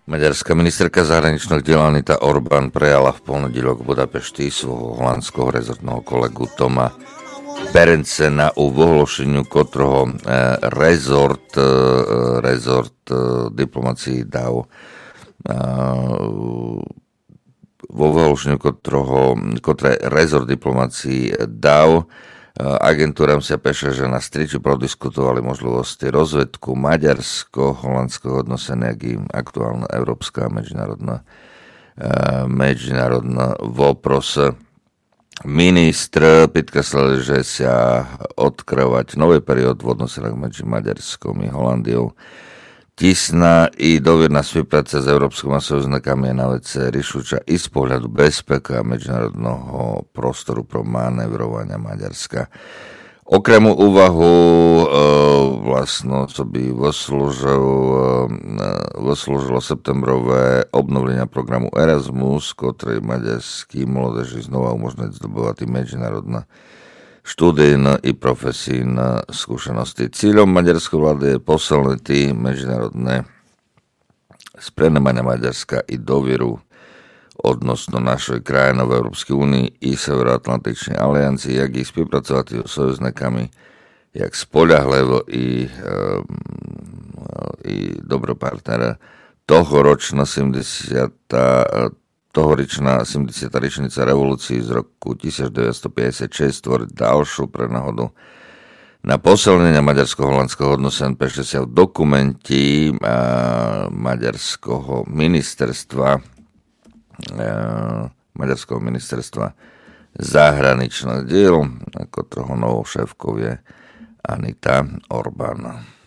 Maďarská ministerka zahraničných diel Anita Orbán prejala v pondelok v Budapešti svojho holandského rezortného kolegu Toma Berencena u ohlášeniu, ktorého rezort diplomácií dal vo ohlášeniu, ktoré rezort diplomácií dal agentúram sa peša, že na striči prodiskutovali možnosti rozvedku maďarsko-holandského odnosenia, jak im aktuálna európska medzinárodná voпрос. Ministr podkreslil, že sa odkryvať nový period v odnosenách medzi Maďarskom i Holandiou. Tisná i dovierná spolupráca s európskymi sojužníkami je na vece riešuča i z pohľadu bezpeka medzinárodného prostoru pro manévrovania Maďarska. Okrem úvahu vlastno by vyslúžilo septembrové obnovlenia programu Erasmus, ktorý maďarský mládeži znova umožňuje zdobovať medzinárodné študijné i profesijné skúsenosti. Cíľom maďarskej vlády je posilniť medzinárodné sprenemania Maďarska i dovieru odnosno našej krajiny v Európskej únii i Severoatlantičnej aliancii, jak i spolupracovať s sojužníkami, jak spoľahlivo i dobro partnera. Tohoročná 70. ročnica revolúcii z roku 1956 tvorí ďalšiu prenáhodu na posilnenie maďarsko-holandského odnosu. Píše sa v dokumenti maďarského ministerstva zahraničných diel, ako toho novou šéfkou je Anita Orbán.